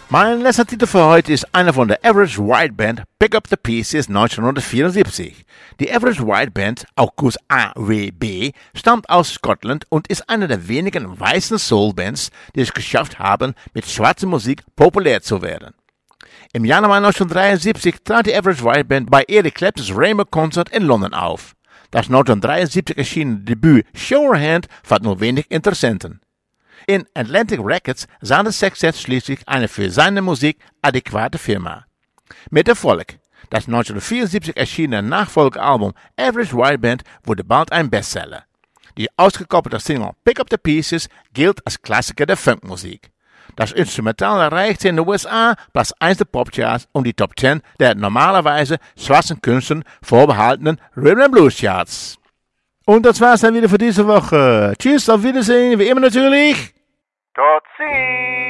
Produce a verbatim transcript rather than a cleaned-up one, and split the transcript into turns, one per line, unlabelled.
Mein letzter Titel für heute ist einer von der Average White Band, Pick Up the Pieces neunzehnhundertvierundsiebzig. Die Average White Band, auch kurz A W B, stammt aus Schottland und ist eine der wenigen weißen Soul-Bands, die es geschafft haben, mit schwarzer Musik populär zu werden. Im Januar neunzehnhundertdreiundsiebzig trat die Average White Band bei Eric Claptons Rainbow Concert in London auf. Das neunzehnhundertdreiundsiebzig erschienene Debüt Show Your Hand fand nur wenig Interessenten. In Atlantic Records sah der Sextett schließlich eine für seine Musik adäquate Firma. Mit Erfolg. Das neunzehnhundertvierundsiebzig erschienene Nachfolgealbum Average White Band wurde bald ein Bestseller. Die ausgekoppelte Single Pick Up the Pieces gilt als Klassiker der Funkmusik. Das Instrumental erreichte in den U S A Platz eins der Popcharts und die Top zehn der normalerweise schwarzen Künstlern vorbehaltenen Rhythm and Blues Charts. Und das war's dann wieder für diese Woche. Tschüss, auf Wiedersehen, wie immer natürlich.
Tot ziens!